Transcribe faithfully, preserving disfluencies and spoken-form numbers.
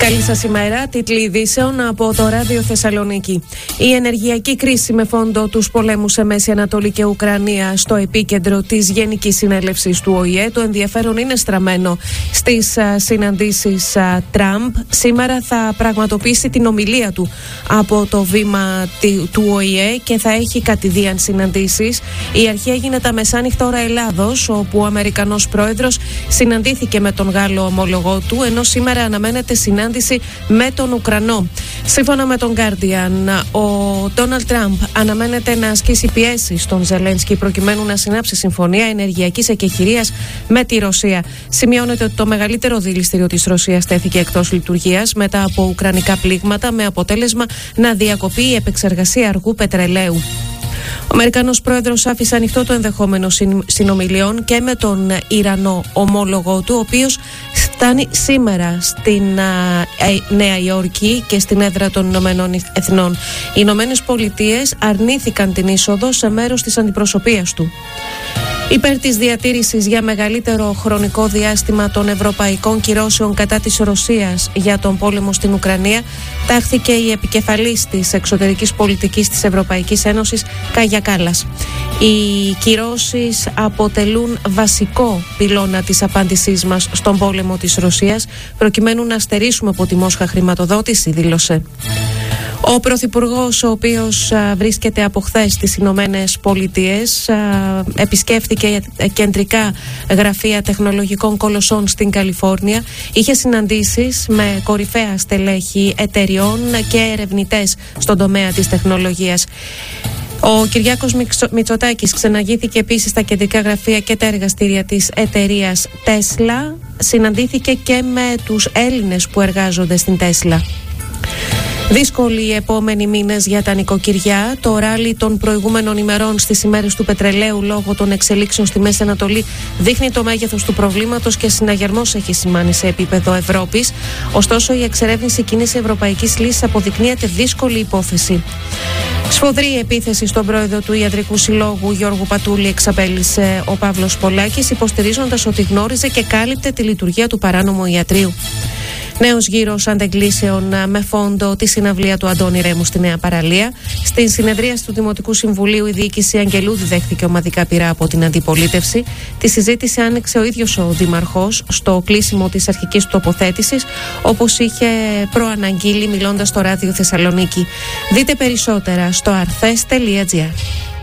Καλή σας ημέρα. Τίτλοι ειδήσεων από το Ράδιο Θεσσαλονίκη. Η ενεργειακή κρίση με φόντο τους πολέμους σε Μέση Ανατολή και Ουκρανία στο επίκεντρο της Γενικής Συνέλευσης του Ο Η Ε. Το ενδιαφέρον είναι στραμμένο στις α, συναντήσεις α, Τραμπ. Σήμερα θα πραγματοποιήσει την ομιλία του από το βήμα τη, του Ο Η Ε και θα έχει κατηδίαν συναντήσεις. Η αρχή έγινε τα μεσάνυχτα ώρα Ελλάδος, όπου ο Αμερικανός πρόεδρος συναντήθηκε με τον Γάλλο ομόλογό του, ενώ σήμερα αναμένεται συνάντηση με τον Ουκρανό. Σύμφωνα με τον Guardian, ο Ντόναλντ Τραμπ αναμένεται να ασκήσει πιέσεις στον Ζελένσκι προκειμένου να συνάψει συμφωνία ενεργειακής εκεχηρίας με τη Ρωσία. Σημειώνεται ότι το μεγαλύτερο δηληστήριο της Ρωσίας τέθηκε εκτός λειτουργίας μετά από ουκρανικά πλήγματα, με αποτέλεσμα να διακοπεί η επεξεργασία αργού πετρελαίου. Ο Αμερικανός πρόεδρος άφησε ανοιχτό το ενδεχόμενο συνομιλιών και με τον Ιρανό ομόλογο του, ο οποίος φτάνει σήμερα στην α, ε, Νέα Υόρκη και στην έδρα των Ηνωμένων Εθνών. Οι Ηνωμένες Πολιτείες αρνήθηκαν την είσοδο σε μέρος της αντιπροσωπείας του. Υπέρ της διατήρησης για μεγαλύτερο χρονικό διάστημα των ευρωπαϊκών κυρώσεων κατά της Ρωσίας για τον πόλεμο στην Ουκρανία, τάχθηκε η επικεφαλής της εξωτερικής πολιτικής της Ευρωπαϊκής Ένωσης, Κάγια Κάλλας. Οι κυρώσεις αποτελούν βασικό πυλώνα της απάντησής μας στον πόλεμο της Ρωσίας, προκειμένου να στερήσουμε από τη Μόσχα χρηματοδότηση, δήλωσε. Ο Πρωθυπουργός, ο οποίος α, βρίσκεται από χθες στις Ηνωμένες Πολιτείες, α, επισκέφθηκε κεντρικά γραφεία τεχνολογικών κολοσσών στην Καλιφόρνια, είχε συναντήσεις με κορυφαία στελέχη εταιριών και ερευνητές στον τομέα της τεχνολογίας. Ο Κυριάκος Μητσοτάκης ξεναγήθηκε επίσης στα κεντρικά γραφεία και τα εργαστήρια της εταιρείας Τέσλα. Συναντήθηκε και με τους Έλληνες που εργάζονται στην Τέσλα. Δύσκολοι οι επόμενοι μήνες για τα νοικοκυριά. Το ράλι των προηγούμενων ημερών στις ημέρες του πετρελαίου λόγω των εξελίξεων στη Μέση Ανατολή δείχνει το μέγεθος του προβλήματος και συναγερμός έχει σημάνει σε επίπεδο Ευρώπης. Ωστόσο, η εξερεύνηση κοινής ευρωπαϊκής λύσης αποδεικνύεται δύσκολη υπόθεση. Σφοδρή επίθεση στον πρόεδρο του Ιατρικού Συλλόγου Γιώργου Πατούλη εξαπέλυσε ο Παύλος Πολάκης, υποστηρίζοντας ότι γνώριζε και κάλυπτε τη λειτουργία του παράνομου ιατρείου. Νέος γύρος αντεγκλήσεων με φόντο τη συναυλία του Αντώνη Ρέμου στη Νέα Παραλία. Στην συνεδρίαση του Δημοτικού Συμβουλίου, η διοίκηση Αγγελούδη δέχτηκε ομαδικά πειρά από την αντιπολίτευση. Τη συζήτηση άνοιξε ο ίδιος ο Δήμαρχος στο κλείσιμο της αρχικής του τοποθέτησης, όπως είχε προαναγγείλει μιλώντας στο Ράδιο Θεσσαλονίκη. Δείτε περισσότερα στο αρθές τελεία τζι άρ.